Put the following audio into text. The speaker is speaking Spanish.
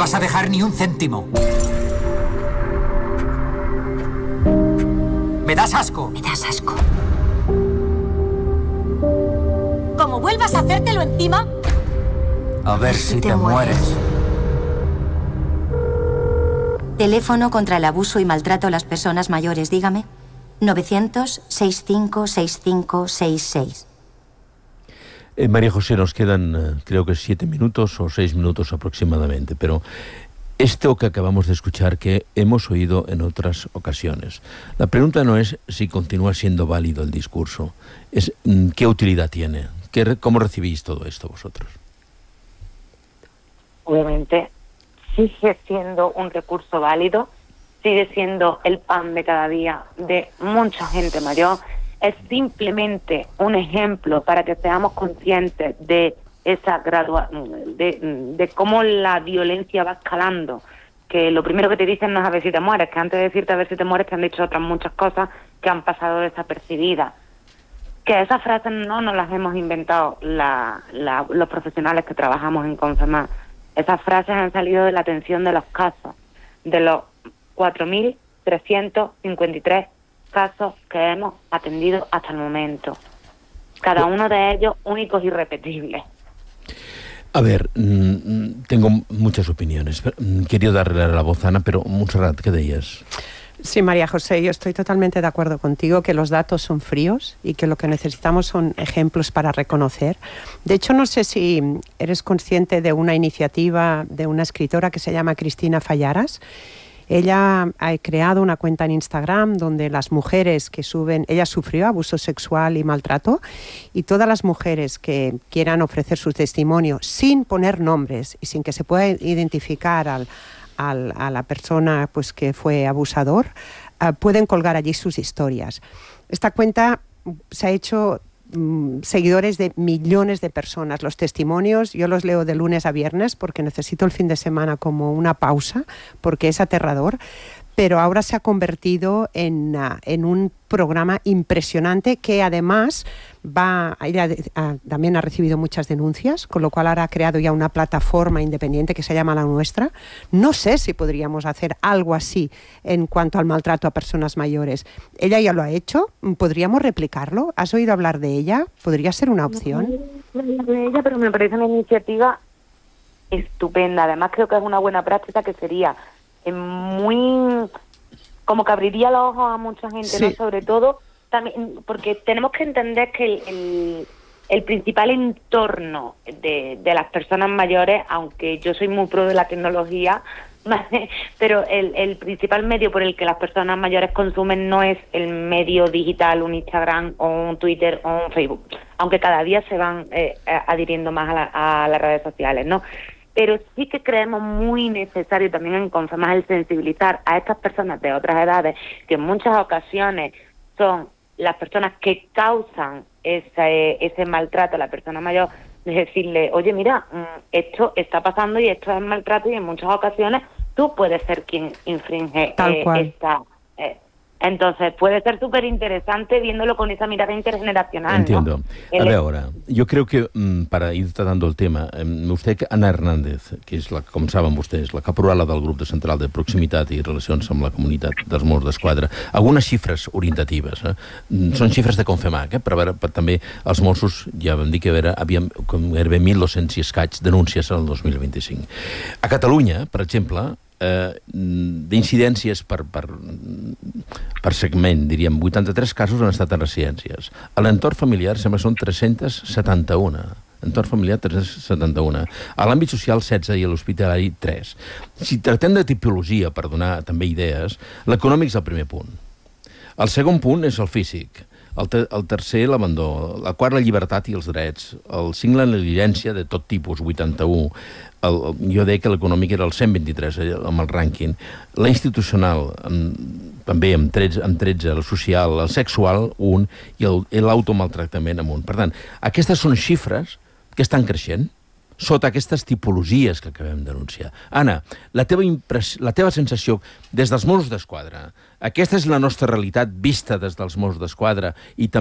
vas a dejar ni un céntimo. Me das asco. Me das asco. Como vuelvas a hacértelo encima... A ver si te mueres. Teléfono contra el abuso y maltrato a las personas mayores, dígame. 900-656566. María José, nos quedan creo que 7 minutos o 6 minutos aproximadamente, pero esto que acabamos de escuchar, que hemos oído en otras ocasiones, la pregunta no es si continúa siendo válido el discurso, es qué utilidad tiene, cómo recibís todo esto vosotros. Obviamente sigue siendo un recurso válido, sigue siendo el pan de cada día de mucha gente mayor. Es simplemente un ejemplo para que seamos conscientes de esa de cómo la violencia va escalando, que lo primero que te dicen no es a ver si te mueres, que antes de decirte a ver si te mueres te han dicho otras muchas cosas que han pasado desapercibidas. Que esas frases no nos las hemos inventado los profesionales que trabajamos en Confemad. Esas frases han salido de la atención de los casos, de los 4.353 casos que hemos atendido hasta el momento. Cada uno de ellos únicos y irrepetibles. A ver, tengo muchas opiniones. Quería darle la voz a Ana, pero Montserrat, ¿qué decías? Sí, María José, yo estoy totalmente de acuerdo contigo que los datos son fríos y que lo que necesitamos son ejemplos para reconocer. De hecho, no sé si eres consciente de una iniciativa de una escritora que se llama Cristina Fallaras. Ella ha creado una cuenta en Instagram donde las mujeres que suben, ella sufrió abuso sexual y maltrato, y todas las mujeres que quieran ofrecer su testimonio sin poner nombres y sin que se pueda identificar a la persona pues, que fue abusador, pueden colgar allí sus historias. Esta cuenta se ha hecho seguidores de millones de personas. Los testimonios yo los leo de lunes a viernes porque necesito el fin de semana como una pausa, porque es aterrador, pero ahora se ha convertido en un programa impresionante que además ella también ha recibido muchas denuncias, con lo cual ahora ha creado ya una plataforma independiente que se llama La Nuestra. No sé si podríamos hacer algo así en cuanto al maltrato a personas mayores. Ella ya lo ha hecho, ¿podríamos replicarlo? ¿Has oído hablar de ella? ¿Podría ser una opción? No he oído de ella, pero me parece una iniciativa estupenda. Además creo que es una buena práctica que sería muy... como que abriría los ojos a mucha gente, sí. ¿No? Sobre todo también porque tenemos que entender que el principal entorno de las personas mayores, aunque yo soy muy pro de la tecnología, ¿vale? Pero el principal medio por el que las personas mayores consumen no es el medio digital, un Instagram o un Twitter o un Facebook, aunque cada día se van adhiriendo más a las redes sociales, ¿no? Pero sí que creemos muy necesario también en Confemad el sensibilizar a estas personas de otras edades, que en muchas ocasiones son las personas que causan ese maltrato a la persona mayor, de decirle, oye, mira, esto está pasando y esto es maltrato y en muchas ocasiones tú puedes ser quien infringe esta... Entonces puede ser súper interesante viéndolo con esa mirada intergeneracional. Entiendo. ¿No? A ver, ahora, yo creo que para ir tratando el tema, vostè, Anna Hernández, que és, com saben vostès, la caporala del grup de Central de Proximitat i Relacions amb la Comunitat dels Mossos d'Esquadra, algunes xifres orientatives. Són xifres de Confemad, però també els Mossos, ja vam dir que havíem gairebé 1.200 i escaig denúncies en el 2025. A Catalunya, per exemple, d'incidències per segment, diríem, 83 casos han estat en residències. A l'entorn familiar sembla que són 371. Entorn familiar 371. A l'àmbit social 16 i a l'hospitalari 3. Si tractem de tipologia, per donar també idees, l'econòmic és el primer punt. El segon punt és el físic. El tercer, l'abandó. El quart, la llibertat i els drets. El 5, la negligència de tot tipus, 81. Jo deia que l'econòmic era el 123 amb el rànquing. La institucional, també amb 13, el social, el sexual, 1, i l'automaltractament amb 1. Per tant, aquestes són xifres que estan creixent sota aquestes tipologies que acabem de denunciar. Anna, la teva sensació des dels Mossos d'Esquadra, aquesta és la nostra realitat vista des dels Mossos d'Esquadra i també